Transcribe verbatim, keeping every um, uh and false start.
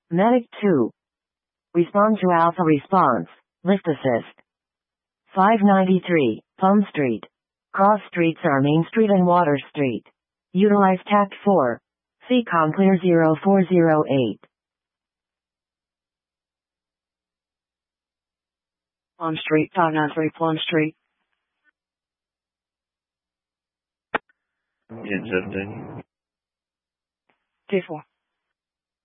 Medic two. Respond to Alpha response. Lift assist. five ninety-three, Plum Street. Cross streets are Main Street and Water Street. Utilize Tact four. C COM clear zero four zero eight. Plum Street, five ninety-three Plum Street. It's fifteen. two four.